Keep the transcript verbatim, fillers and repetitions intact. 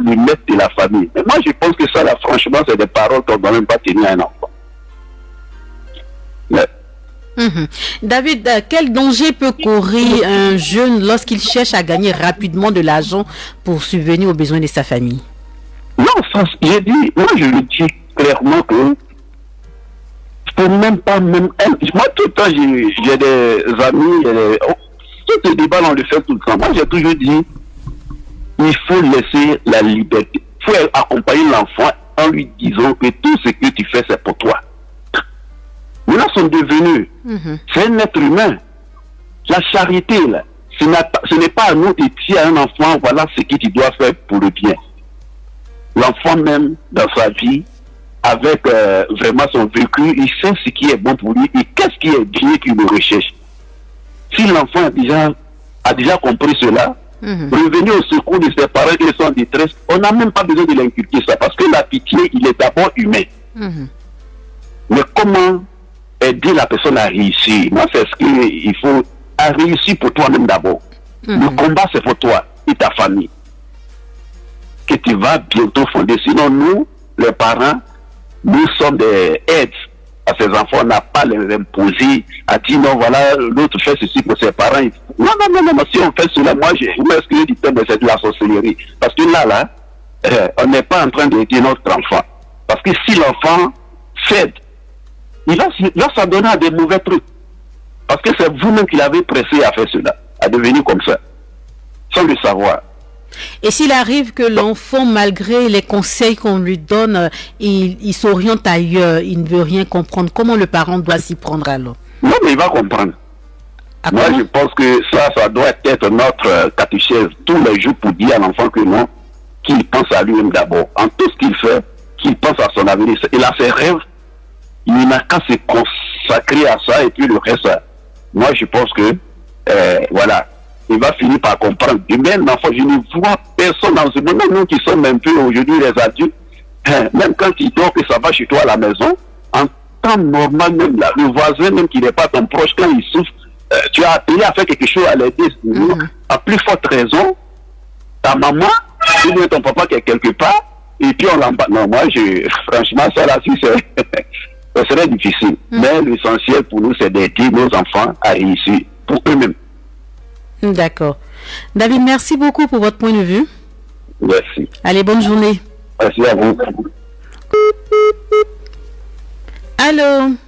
le maître de la famille. Mais moi, je pense que ça, là, franchement, c'est des paroles qu'on ne doit même pas tenir à un enfant. Mais, Mmh. David, euh, quel danger peut courir un jeune lorsqu'il cherche à gagner rapidement de l'argent pour subvenir aux besoins de sa famille? non, ça, j'ai dit, moi je le dis clairement que faut même pas même. Moi tout le temps j'ai, j'ai des amis, j'ai des, oh, tout ce débat on le fait tout le temps. Moi j'ai toujours dit, il faut laisser la liberté. Il faut accompagner l'enfant en lui disant que tout ce que tu fais c'est pour toi. Maintenant, sont devenus. Mm-hmm. C'est un être humain. La charité, là, ce n'est pas, ce n'est pas à nous de dire à un enfant, voilà ce que tu dois faire pour le bien. L'enfant même, dans sa vie, avec euh, vraiment son vécu, il sait ce qui est bon pour lui et qu'est-ce qui est bien qu'il le recherche. Si l'enfant a déjà, a déjà compris cela, mm-hmm. revenir au secours de ses parents qui sont en détresse, on n'a même pas besoin de l'inculquer ça, parce que la pitié, il est d'abord humain. Mm-hmm. Mais comment aider la personne à réussir? Moi, c'est ce qu'il faut, à réussir pour toi-même d'abord. Mm-hmm. Le combat, c'est pour toi et ta famille que tu vas bientôt fonder. Sinon, nous, les parents, nous sommes des aides à ces enfants. On n'a pas les imposer, à dire non, voilà, l'autre fait ceci pour ses parents. Non, non, non, non, non. Si on fait cela, moi, je vous m'excuse du terme, c'est de la sorcellerie. Parce que là, là, euh, on n'est pas en train d'aider notre enfant. Parce que si l'enfant cède, il va, il va s'adonner à des mauvais trucs. Parce que c'est vous-même qui l'avez pressé à faire cela, à devenir comme ça, sans le savoir. Et s'il arrive que l'enfant, malgré les conseils qu'on lui donne, il, il s'oriente ailleurs, il ne veut rien comprendre, comment le parent doit s'y prendre alors? Non, mais il va comprendre. Ah, Moi, comment? Je pense que ça, ça doit être notre catéchèse tous les jours pour dire à l'enfant que non, qu'il pense à lui-même d'abord. En tout ce qu'il fait, qu'il pense à son avenir. Il a ses rêves. Il n'a qu'à se consacrer à ça et puis le reste, moi je pense que, euh, voilà, il va finir par comprendre. Et même l'enfant, je ne vois personne dans ce monde, même nous qui sommes un peu aujourd'hui les adultes, hein, même quand il dort que ça va chez toi à la maison, en temps normal, même là, le voisin, même qui n'est pas ton proche, quand il souffre, euh, tu as appelé à faire quelque chose à l'aider. Mm-hmm. À plus forte raison, ta maman, ou bien ton papa qui est quelque part, et puis on l'embarque. Non, moi, je, franchement, ça là, si c'est. Ce serait difficile. Mmh. Mais l'essentiel pour nous, c'est d'aider nos enfants à réussir pour eux-mêmes. D'accord. David, merci beaucoup pour votre point de vue. Merci. Allez, bonne journée. Merci à vous. Allô?